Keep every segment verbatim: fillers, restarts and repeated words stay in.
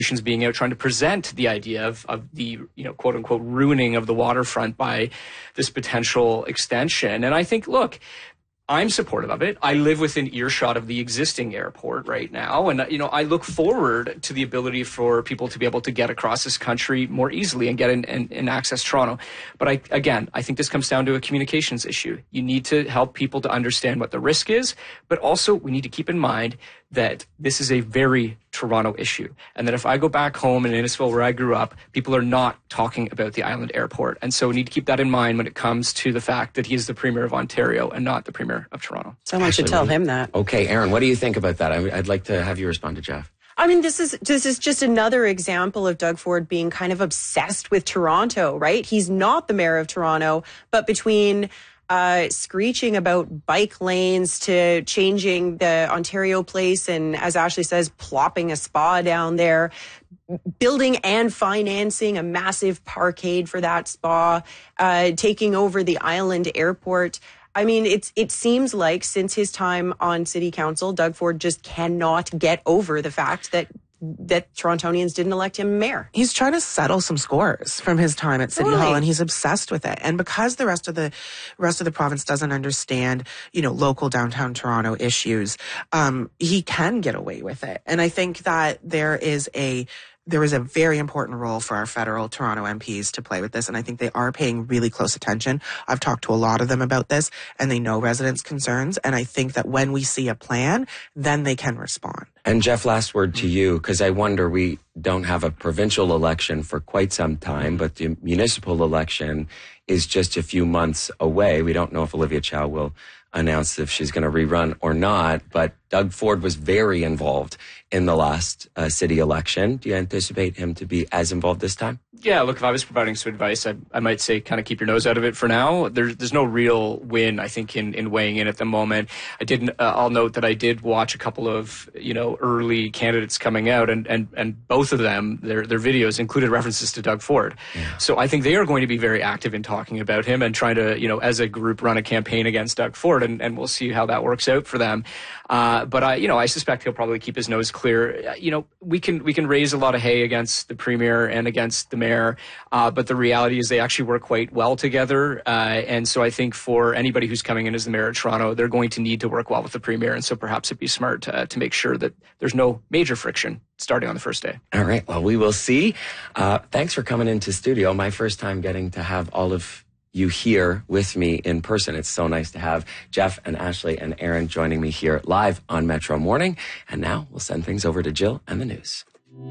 being out trying to present the idea of, of the, you know, quote unquote ruining of the waterfront by this potential extension. And I think, look, I'm supportive of it. I live within earshot of the existing airport right now. And, you know, I look forward to the ability for people to be able to get across this country more easily and get in and, and access Toronto. But I, again, I think this comes down to a communications issue. You need to help people to understand what the risk is, but also we need to keep in mind that this is a very Toronto issue. And that if I go back home in Innisfil where I grew up, people are not talking about the island airport. And so we need to keep that in mind when it comes to the fact that he is the Premier of Ontario and not the Premier of Toronto. Someone should tell him that. Okay, Aaron, what do you think about that? I, I'd like to have you respond to Jeff. I mean, this is this is just another example of Doug Ford being kind of obsessed with Toronto, right? He's not the mayor of Toronto, but between Uh, screeching about bike lanes to changing the Ontario Place and, as Ashley says, plopping a spa down there, building and financing a massive parkade for that spa, uh, taking over the island airport. I mean, it's it seems like since his time on City Council, Doug Ford just cannot get over the fact that that Torontonians didn't elect him mayor. He's trying to settle some scores from his time at City Really? Hall, and he's obsessed with it. And because the rest of the rest of the province doesn't understand, you know, local downtown Toronto issues, um, he can get away with it. And I think that there is a there is a very important role for our federal Toronto M Ps to play with this, and I think they are paying really close attention. I've talked to a lot of them about this, and they know residents' concerns, and I think that when we see a plan, then they can respond. And Jeff, last word to you, because I wonder, we don't have a provincial election for quite some time, but the municipal election is just a few months away. We don't know if Olivia Chow will announce if she's going to rerun or not, but Doug Ford was very involved in the last uh, city election. Do you anticipate him to be as involved this time? Yeah, look, if I was providing some advice, I, I might say kind of keep your nose out of it for now. There's there's no real win, I think, in, in weighing in at the moment. I didn't. Uh, I'll note that I did watch a couple of you know early candidates coming out, and, and, and both of them, their their videos included references to Doug Ford. Yeah. So I think they are going to be very active in talking about him and trying to you know as a group run a campaign against Doug Ford, and, and we'll see how that works out for them. Uh, but I you know I suspect he'll probably keep his nose clear. You know we can we can raise a lot of hay against the Premier and against the Mayor. Uh, but the reality is they actually work quite well together. Uh, and so I think for anybody who's coming in as the mayor of Toronto, they're going to need to work well with the Premier. And so perhaps it'd be smart to, to make sure that there's no major friction starting on the first day. All right. Well, we will see. Uh, thanks for coming into studio. My first time getting to have all of you here with me in person. It's so nice to have Jeff and Ashley and Aaron joining me here live on Metro Morning. And now we'll send things over to Jill and the news.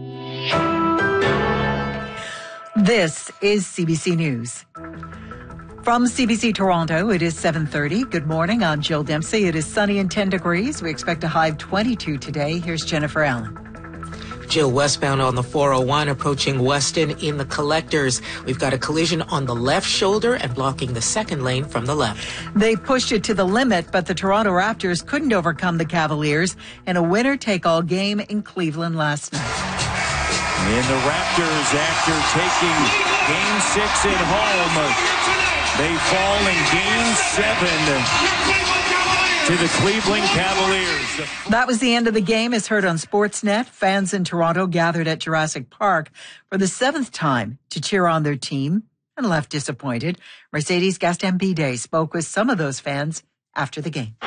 This is C B C News. From C B C Toronto, it is seven thirty. Good morning. I'm Jill Dempsey. It is sunny and ten degrees. We expect a high of twenty-two today. Here's Jennifer Allen. Jill, westbound on the four oh one approaching Weston in the Collectors. We've got a collision on the left shoulder and blocking the second lane from the left. They pushed it to the limit, but the Toronto Raptors couldn't overcome the Cavaliers in a winner-take-all game in Cleveland last night. And the Raptors, after taking Game six at home, they fall in Game seven to the Cleveland Cavaliers. That was the end of the game, as heard on Sportsnet. Fans in Toronto gathered at Jurassic Park for the seventh time to cheer on their team and left disappointed. Mercedes Gastambide spoke with some of those fans after the game.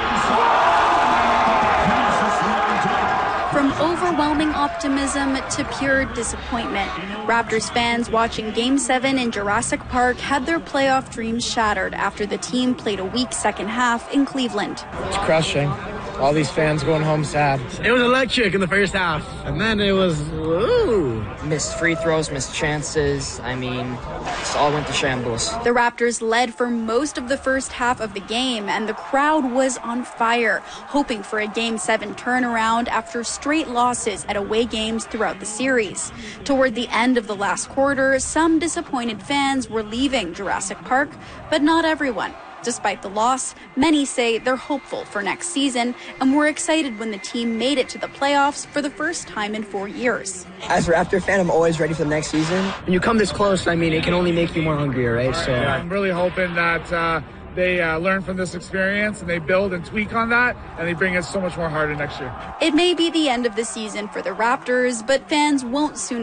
From overwhelming optimism to pure disappointment, Raptors fans watching Game seven in Jurassic Park had their playoff dreams shattered after the team played a weak second half in Cleveland. It's crushing. All these fans going home sad. It was electric in the first half, and then it was, ooh. Missed free throws, missed chances. I mean, it all went to shambles. The Raptors led for most of the first half of the game, and the crowd was on fire, hoping for a Game seven turnaround after straight losses at away games throughout the series. Toward the end of the last quarter, some disappointed fans were leaving Jurassic Park, but not everyone. Despite the loss, many say they're hopeful for next season and were excited when the team made it to the playoffs for the first time in four years. As a Raptor fan, I'm always ready for the next season. When you come this close, I mean, it can only make you more hungrier, right? So yeah, I'm really hoping that uh, they uh, learn from this experience and they build and tweak on that, and they bring us so much more harder next year. It may be the end of the season for the Raptors, but fans won't soon